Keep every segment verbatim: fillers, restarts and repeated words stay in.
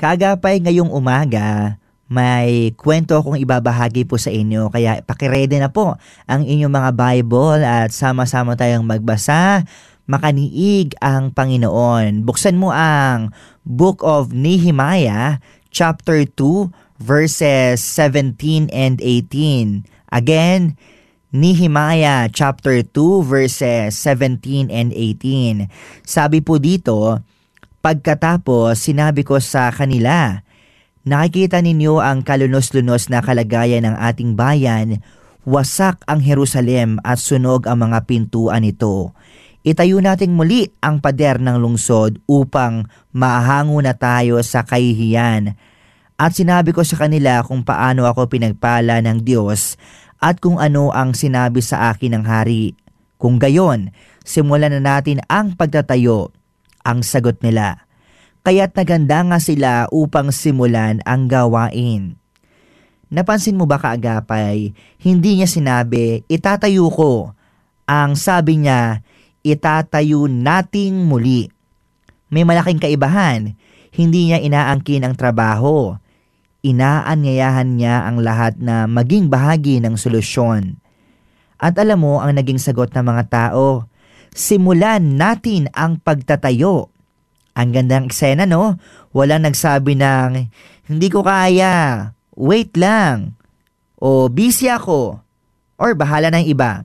Kaagapay, ngayong umaga, may kwento akong ibabahagi po sa inyo. Kaya pakiredy na po ang inyong mga Bible at sama-sama tayong magbasa, makaniig ang Panginoon. Buksan mo ang Book of Nehemiah, chapter two, verses seventeen and eighteen. Again, Nehemiah chapter two, verses seventeen and eighteen. Sabi po dito, pagkatapos sinabi ko sa kanila, nakikita ninyo ang kalunos-lunos na kalagayan ng ating bayan, wasak ang Jerusalem at sunog ang mga pintuan nito. Itayo nating muli ang pader ng lungsod upang mahango na tayo sa kahihiyan. At sinabi ko sa kanila kung paano ako pinagpala ng Diyos at kung ano ang sinabi sa akin ng hari. Kung gayon, simulan na natin ang pagtatayo. Ang sagot nila, kaya't naganda nga sila upang simulan ang gawain. Napansin mo ba, kaagapay, hindi niya sinabi, itatayo ko. Ang sabi niya, itatayo nating muli. May malaking kaibahan. Hindi niya inaangkin ang trabaho. Inaanyayahan niya ang lahat na maging bahagi ng solusyon. At alam mo ang naging sagot ng mga tao, simulan natin ang pagtatayo. Ang gandang eksena, no? Walang nagsabi ng, hindi ko kaya, wait lang, o busy ako, or bahala ng iba.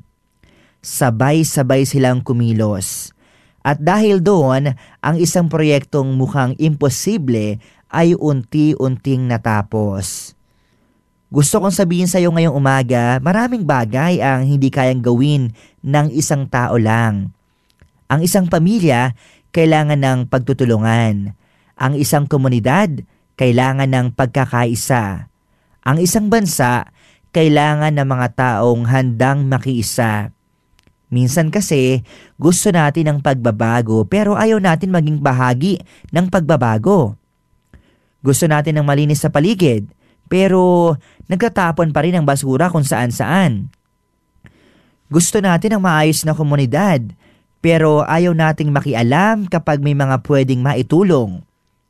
Sabay-sabay silang kumilos. At dahil doon, ang isang proyektong mukhang imposible ay unti-unting natapos. Gusto kong sabihin sa iyo ngayong umaga, maraming bagay ang hindi kayang gawin ng isang tao lang. Ang isang pamilya, kailangan ng pagtutulungan. Ang isang komunidad, kailangan ng pagkakaisa. Ang isang bansa, kailangan ng mga taong handang makiisa. Minsan kasi, gusto natin ng pagbabago pero ayaw natin maging bahagi ng pagbabago. Gusto natin ng malinis sa paligid pero nagtatapon pa rin ang basura kung saan-saan. Gusto natin ng maayos na komunidad pero ayaw nating makialam kapag may mga pwedeng maitulong.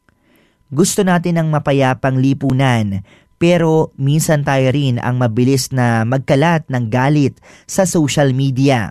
Gusto natin ng mapayapang lipunan pero minsan tayo rin ang mabilis na magkalat ng galit sa social media.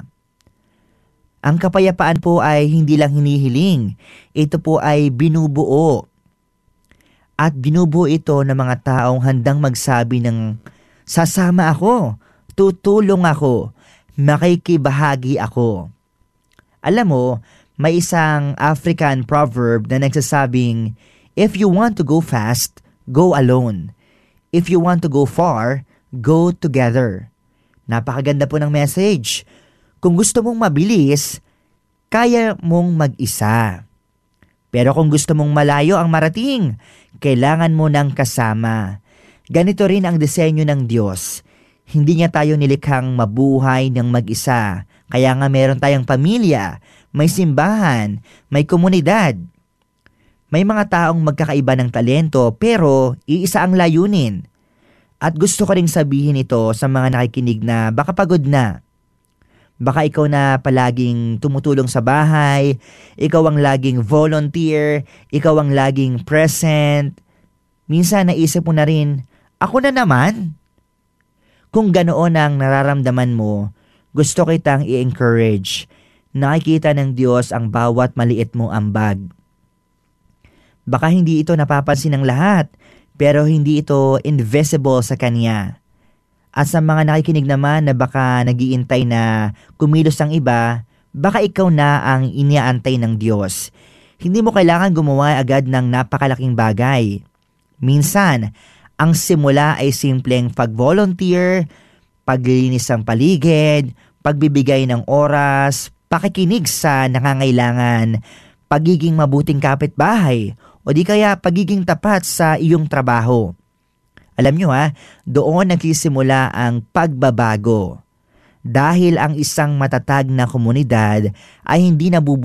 Ang kapayapaan po ay hindi lang hinihiling, ito po ay binubuo. At binubuo ito ng mga taong handang magsabi ng, sasama ako, tutulong ako, makikibahagi ako. Alam mo, may isang African proverb na nagsasabing, if you want to go fast, go alone. If you want to go far, go together. Napakaganda po ng message. Kung gusto mong mabilis, kaya mong mag-isa. Pero kung gusto mong malayo ang marating, kailangan mo ng kasama. Ganito rin ang disenyo ng Diyos. Hindi niya tayo nilikhang mabuhay ng mag-isa. Kaya nga meron tayong pamilya, may simbahan, may komunidad. May mga taong magkakaiba ng talento pero iisa ang layunin. At gusto ko ring sabihin ito sa mga nakikinig na baka pagod na. Baka ikaw na palaging tumutulong sa bahay, ikaw ang laging volunteer, ikaw ang laging present. Minsan naisip mo na rin, ako na naman. Kung ganoon ang nararamdaman mo, gusto kitang i-encourage. Nakikita ng Diyos ang bawat maliit mong ambag. Baka hindi ito napapansin ng lahat, pero hindi ito invisible sa Kanya. At sa mga nakikinig naman na baka nag-iintay na kumilos ang iba, baka ikaw na ang iniaantay ng Diyos. Hindi mo kailangan gumawa agad ng napakalaking bagay. Minsan, ang simula ay simpleng pag-volunteer, paglilinis ng paligid, pagbibigay ng oras, pakikinig sa nangangailangan, pagiging mabuting kapitbahay, o di kaya pagiging tapat sa iyong trabaho. Alam nyo ha, doon nagsisimula ang pagbabago. Dahil ang isang matatag na komunidad ay hindi nabubuhay